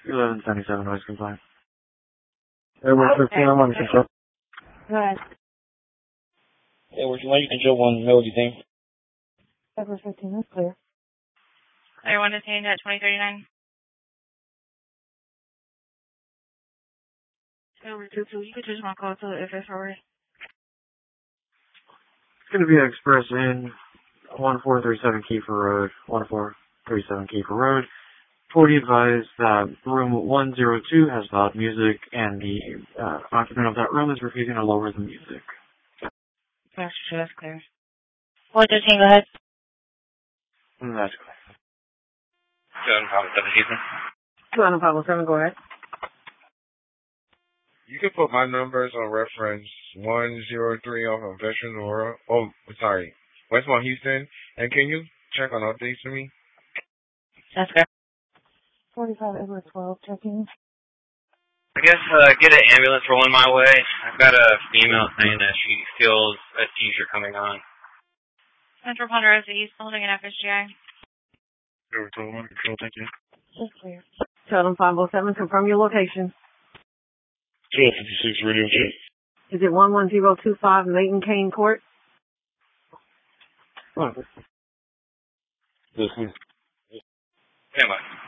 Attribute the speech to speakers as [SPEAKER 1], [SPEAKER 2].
[SPEAKER 1] 1177 noise compliant. Airway 15, I'm on control.
[SPEAKER 2] Go ahead.
[SPEAKER 3] Airway 1, control 1, Melody thing.
[SPEAKER 2] Airway 15, that's clear.
[SPEAKER 4] Everyone detained at 2039. Airway 22, you could just want to call to the FSRA.
[SPEAKER 1] It's going to be Express in 1437 Kiefer Road, 1437 Kiefer Road. 40 advised that room 102 has loud music and the occupant of that room is refusing to lower the music.
[SPEAKER 4] That's clear. 413, go ahead.
[SPEAKER 1] That's clear.
[SPEAKER 2] 2507, go ahead.
[SPEAKER 5] You can put my numbers on reference 103 off of Veterans Aurora. Oh, sorry. Westmont Houston. And can you check on updates for me?
[SPEAKER 4] That's clear.
[SPEAKER 2] 45 Edward 12, checking.
[SPEAKER 6] I guess get an ambulance rolling my way. I've got a female saying that she feels a seizure coming on.
[SPEAKER 4] Central Ponderosa East, holding an FSGI.
[SPEAKER 1] Airway 12, control, thank you.
[SPEAKER 2] That's clear. Tell them 507, confirm your location.
[SPEAKER 3] 1256 radio check.
[SPEAKER 2] Is it 11025 Layton Kane Court?
[SPEAKER 3] Listen.
[SPEAKER 6] Stand by.